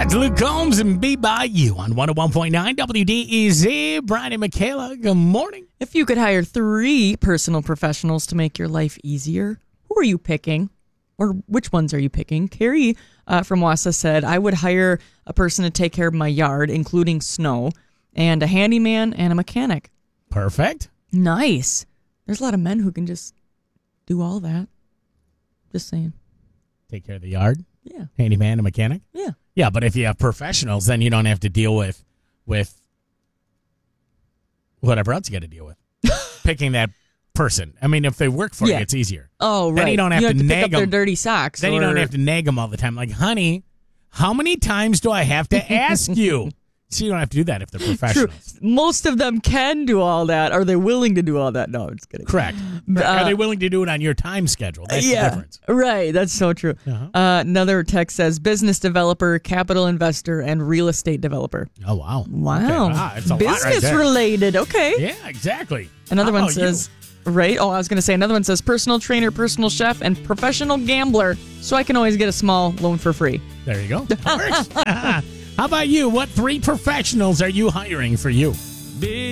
That's Luke Combs and Be By You on 101.9 WDEZ. Brian and Michaela, good morning. If you could hire 3 personal professionals to make your life easier, who are you picking? Or which ones are you picking? Carrie from Wassa said, I would hire a person to take care of my yard, including snow, and a handyman and a mechanic. Perfect. Nice. There's a lot of men who can just do all that. Just saying. Take care of the yard. Yeah. Handyman, a mechanic. Yeah. Yeah, but if you have professionals, then you don't have to deal with whatever else you got to deal with. Picking that person. I mean, if they work for you, it's easier. Oh, right. Then you don't have to pick nag up their them. dirty socks. Then you don't have to nag them all the time. Like, honey, how many times do I have to ask you? So you don't have to do that if they're professionals. True. Most of them can do all that. Are they willing to do all that? No, I'm just kidding. Correct. Are they willing to do it on your time schedule? That's the difference. Right. That's so true. Another text says business developer, capital investor, and real estate developer. Oh, wow. Wow. Okay. Wow, it's a lot right business there. related. Okay. Yeah, exactly. Another How one about says, right? Oh, I was going to say, another one says personal trainer, personal chef, and professional gambler, so I can always get a small loan for free. There you go. That works. How about you? What 3 professionals are you hiring for you?